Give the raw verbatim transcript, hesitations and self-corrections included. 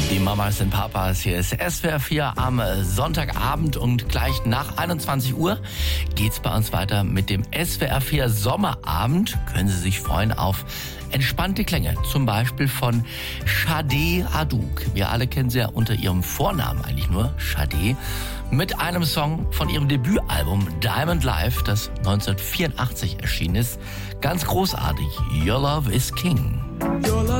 Die Mamas und Papas, hier ist S W R vier am Sonntagabend und gleich nach einundzwanzig Uhr geht's bei uns weiter mit dem S W R vier Sommerabend. Können Sie sich freuen auf entspannte Klänge, zum Beispiel von Sade Adouk. Wir alle kennen sie ja unter ihrem Vornamen eigentlich nur, Sade, mit einem Song von ihrem Debütalbum Diamond Life, das neunzehnhundertvierundachtzig erschienen ist. Ganz großartig, Your Love is King.